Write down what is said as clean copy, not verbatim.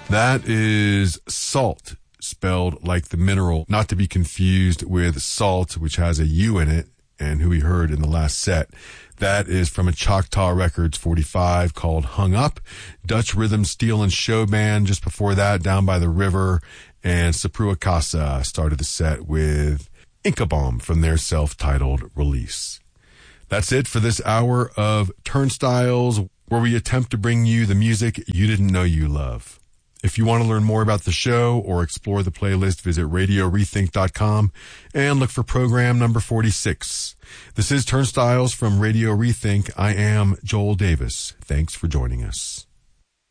That is Salt, spelled like the mineral, not to be confused with Salt, which has a U in it, and who we heard in the last set. That is from a Choctaw Records 45 called Hung Up. Dutch Rhythm, Steel and Show Band just before that, Down by the River. And Saprua Casa started the set with Inca Bomb from their self-titled release. That's it for this hour of Turnstiles, where we attempt to bring you the music you didn't know you love. If you want to learn more about the show or explore the playlist, visit RadioRethink.com and look for program number 46. This is Turnstiles from Radio Rethink. I am Joel Davis. Thanks for joining us.